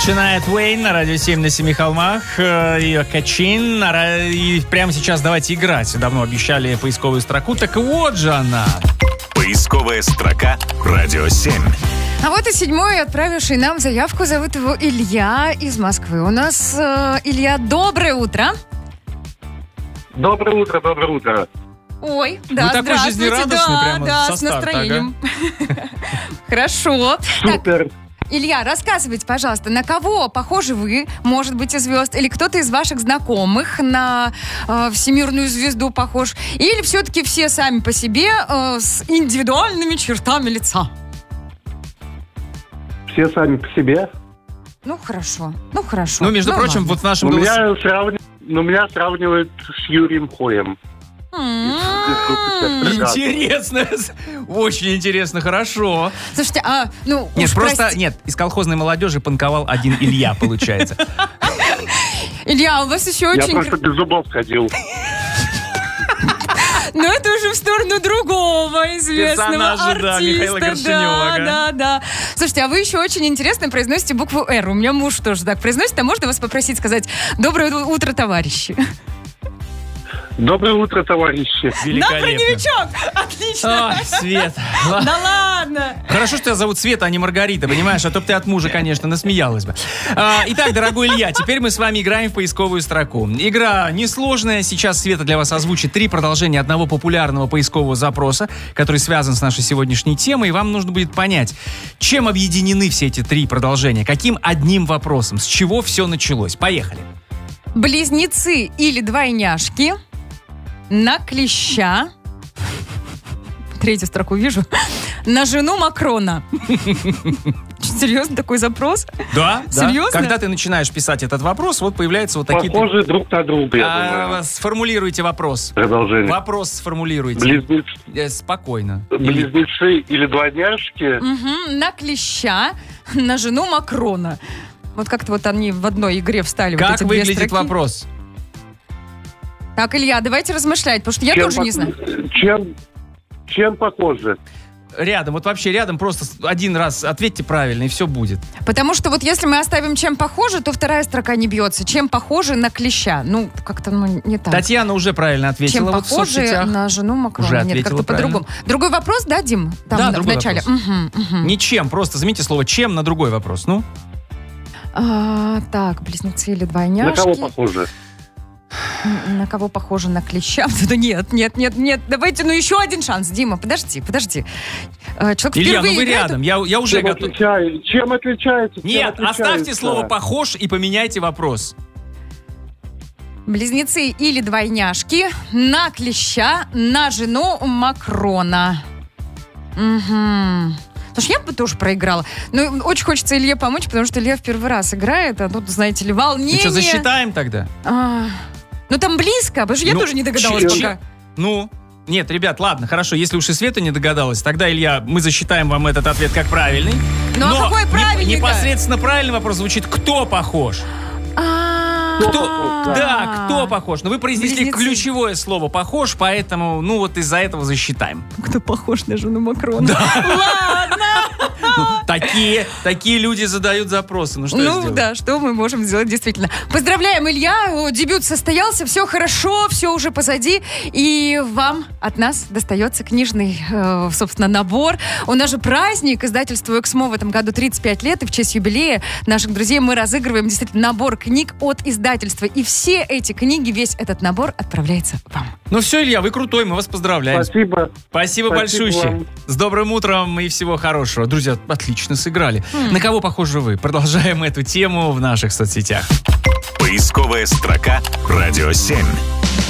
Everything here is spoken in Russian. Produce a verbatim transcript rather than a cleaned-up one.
Шанайя Твейн на радио семь на семи холмах. Ее Качин. И прямо сейчас давайте играть. Давно обещали поисковую строку. Так вот же она. Поисковая строка «Радио семь». А вот и седьмой, отправивший нам заявку. Зовут его Илья из Москвы. У нас э, Илья, доброе утро. Доброе утро, доброе утро. Ой, да, Вы такой жизнерадостный, да, прямо да, со с старта, настроением. Хорошо. Супер. Илья, рассказывайте, пожалуйста, на кого похожи вы, может быть, из звезд, или кто-то из ваших знакомых на э, всемирную звезду похож, или все-таки все сами по себе э, с индивидуальными чертами лица? Все сами по себе. Ну, хорошо, ну, хорошо. Ну, между ну, прочим, ладно. вот в нашем Но голос... меня, сравни... Но меня сравнивают с Юрием Хоем. М-м-м. Интересно, очень интересно, хорошо. Слушайте, а, ну, Нет, уж просто, прости- нет, из колхозной молодежи панковал один Илья, получается. Илья, у вас еще Я очень... просто без зубов ходил. Но это уже в сторону другого известного Персонажа, да, Михаила артиста. Горшенева, Да, ага. да, да. Слушайте, а вы еще очень интересно произносите букву «Р». У меня муж тоже так произносит. А можно вас попросить сказать «Доброе утро, товарищи»? Доброе утро, товарищи. На Великолепно. броневичок! Отлично! Ой, Свет. Да ладно! Хорошо, что тебя зовут Света, а не Маргарита, понимаешь? А то бы ты от мужа, конечно, насмеялась бы. А, итак, дорогой Илья, теперь мы с вами играем в поисковую строку. Игра несложная. Сейчас Света для вас озвучит три продолжения одного популярного поискового запроса, который связан с нашей сегодняшней темой. И вам нужно будет понять, чем объединены все эти три продолжения, каким одним вопросом, с чего все началось. Поехали. Близнецы или двойняшки на клеща. Третью строку вижу. На жену Макрона. Серьезно, такой запрос? Да, Серьезно? да. Когда ты начинаешь писать этот вопрос, вот появляются вот такие... Похожи друг на друга, я А, думаю. сформулируйте вопрос. Продолжение. Вопрос сформулируйте. Близнецы, Э, Спокойно. близнецы или двойняшки. Мгм, на клеща, на жену Макрона. Вот как-то вот они в одной игре встали. вот Как эти две выглядит строки. вопрос? Так, Илья, давайте размышлять, потому что я Чем тоже не пох- знаю. Чем, чем похожи? Рядом, вот вообще рядом просто один раз ответьте правильно, и все будет. Потому что вот если мы оставим чем похоже, то вторая строка не бьется. Чем похоже на клеща? Ну, как-то ну, не так. Татьяна уже правильно ответила. Чем вот в похоже соцсетях. на жену Макрона? Уже Нет, ответила как-то правильно. по-другому. Другой вопрос, да, Дим? Там Да, в другой начале. вопрос. Мгм, мгм. Ничем, просто замените слово «чем» на другой вопрос. Ну, А, так, близнецы или На двойняшки. кого похожи? М, На кого похоже на клеща? Да нет, нет, нет, нет. Давайте, ну еще один шанс. Дима, подожди, подожди. А, Человек Илья, впервые ну вы играет. рядом, я, я уже Чем, готов. отличает- чем отличается? Чем Нет, отличается? оставьте слово «похож» и поменяйте вопрос. Близнецы или двойняшки на клеща, на жену Макрона. Угу. Слушай, я бы тоже проиграла. Но очень хочется Илье помочь, потому что Илья в первый раз играет, а тут, знаете ли, волнение. Ну что, засчитаем тогда? А, ну там близко, потому что я Ну, тоже не догадалась чи- пока. чи- Ну, нет, ребят, ладно, хорошо, если уж и Света не догадалась, тогда, Илья, мы засчитаем вам этот ответ как правильный. Ну, а Но какой не- правильный-то? непосредственно правильный вопрос звучит «кто похож?». А, Кто? Да, кто похож? Но вы произнесли Близнецы. ключевое слово «похож», поэтому, ну вот из-за этого засчитаем. Кто похож на жену Макрона? Ладно. Ну, такие, такие люди задают запросы. Ну что я Ну сделаю? да, что мы можем сделать действительно. Поздравляем, Илья, о, дебют состоялся, все хорошо, все уже позади, и вам от нас достается книжный, э, собственно, набор. У нас же праздник, издательство «Эксмо» в этом году тридцать пять лет, и в честь юбилея наших друзей мы разыгрываем действительно набор книг от издательства, и все эти книги, весь этот набор отправляется вам. Ну все, Илья, вы крутой, мы вас поздравляем. Спасибо. Спасибо, Спасибо большущее. вам. С добрым утром и всего хорошего. Друзья, отлично сыграли. На кого похожи вы? Продолжаем эту тему в наших соцсетях. Поисковая строка «Радио семь».